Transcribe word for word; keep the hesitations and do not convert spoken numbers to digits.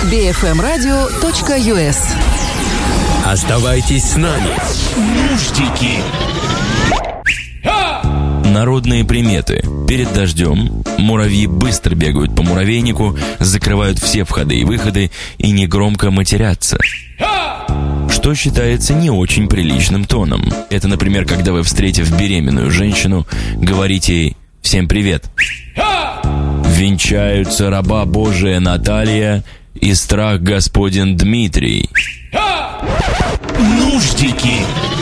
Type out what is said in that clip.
би эф эм радио точка ю эс. Оставайтесь с нами. Нуждики. Народные приметы. Перед дождем муравьи быстро бегают по муравейнику, закрывают все входы и выходы и негромко матерятся. Что считается не очень приличным тоном. Это, например, когда вы, встретив беременную женщину, говорите ей «Всем привет». Венчаются раба Божия Наталья и страх Господень Дмитрий. Нуждики.